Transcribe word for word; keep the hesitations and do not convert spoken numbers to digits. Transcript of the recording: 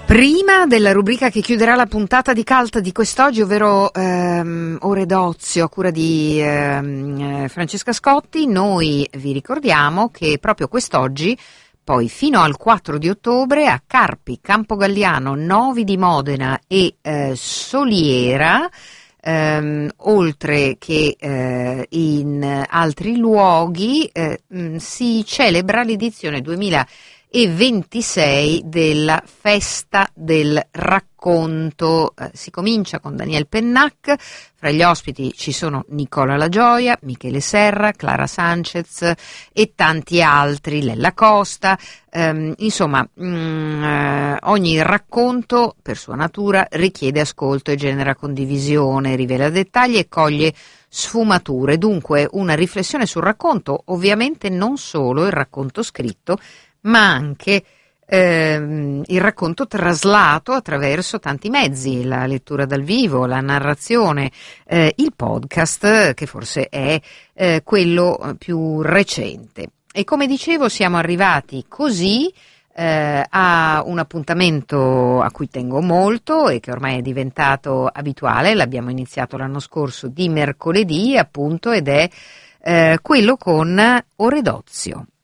Prima della rubrica che chiuderà la puntata di Cult di quest'oggi, ovvero ehm, Ore d'Ozio a cura di ehm, Francesca Scotti, noi vi ricordiamo che proprio quest'oggi, poi fino al quattro di ottobre, a Carpi, Campogalliano, Novi di Modena e eh, Soliera, ehm, oltre che eh, in altri luoghi, eh, mh, si celebra l'edizione duemilaventisei della Festa del Racconto. Eh, si comincia con Daniel Pennac, fra gli ospiti ci sono Nicola La Gioia, Michele Serra, Clara Sanchez e tanti altri, Lella Costa. Ehm, insomma, mh, eh, ogni racconto per sua natura richiede ascolto e genera condivisione, rivela dettagli e coglie sfumature. Dunque una riflessione sul racconto, ovviamente non solo il racconto scritto, ma anche ehm, il racconto traslato attraverso tanti mezzi, la lettura dal vivo, la narrazione, eh, il podcast, che forse è eh, quello più recente. E come dicevo, siamo arrivati così eh, a un appuntamento a cui tengo molto e che ormai è diventato abituale. L'abbiamo iniziato l'anno scorso di mercoledì, appunto, ed è eh, quello con Ore d'Ozio.